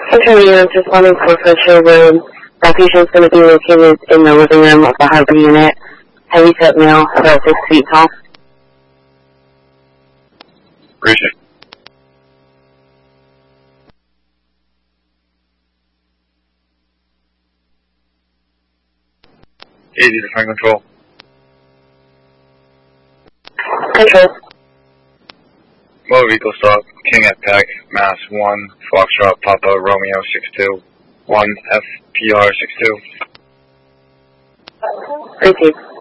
Control, I'm just wanting for Fletcher Road. That patient's going to be located in the living room of the Harvey unit. Heavy set male, about 6 feet tall. Appreciate it. Easy to find control. Control. Motor vehicle stop, King at Pack, Mass 1, Foxtrot, Papa, Romeo 62, 1, FPR 62. Repeat.